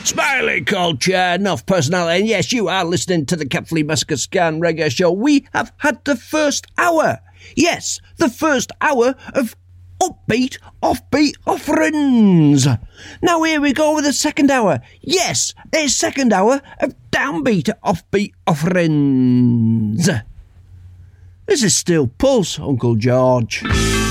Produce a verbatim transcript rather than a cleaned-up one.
Smiley culture, enough personality. And yes, you are listening to the Cat Flea Massacre Scan Reggae Show. We have had the first hour. Yes, the first hour of upbeat, offbeat offerings. Now here we go with the second hour. Yes, a second hour of downbeat, offbeat offerings. This is still Pulse, Uncle George.